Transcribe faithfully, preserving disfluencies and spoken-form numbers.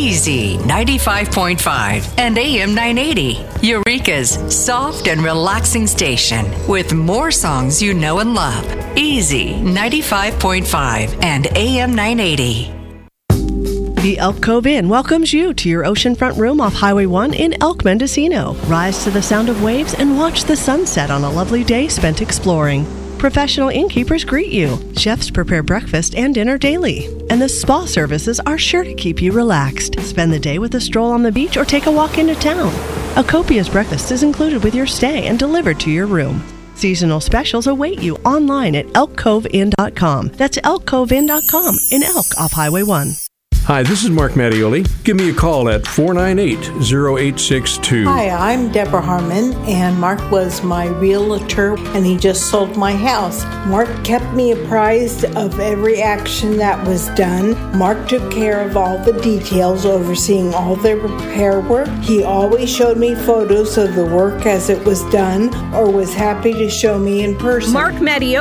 Easy ninety-five point five and A M nine eighty. Eureka's soft and relaxing station with more songs you know and love. Easy ninety-five point five and A M nine eighty. The Elk Cove Inn welcomes you to your oceanfront room off Highway one in Elk, Mendocino. Rise to the sound of waves and watch the sunset on a lovely day spent exploring. Professional innkeepers greet you. Chefs prepare breakfast and dinner daily. And the spa services are sure to keep you relaxed. Spend the day with a stroll on the beach or take a walk into town. A copious breakfast is included with your stay and delivered to your room. Seasonal specials await you online at elk cove inn dot com. That's elk cove inn dot com in Elk off Highway one. Hi, this is Mark Mattioli. Give me a call at four nine eight, zero eight six two. Hi, I'm Deborah Harmon, and Mark was my realtor, and he just sold my house. Mark kept me apprised of every action that was done. Mark took care of all the details, overseeing all the repair work. He always showed me photos of the work as it was done, or was happy to show me in person. Mark Mattioli